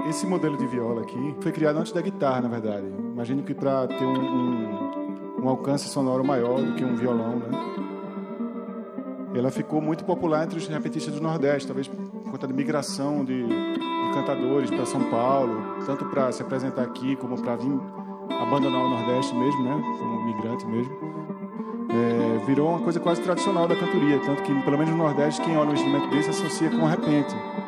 Esse modelo de viola aqui foi criado antes da guitarra, na verdade. Imagino que para ter um alcance sonoro maior do que um violão, né? Ela ficou muito popular entre os repentistas do Nordeste, talvez por conta da migração de cantadores para São Paulo, tanto para se apresentar aqui como para vir abandonar o Nordeste mesmo, né? Como migrante mesmo. Virou uma coisa quase tradicional da cantoria, tanto que, pelo menos no Nordeste, quem olha um instrumento desse associa com o repente.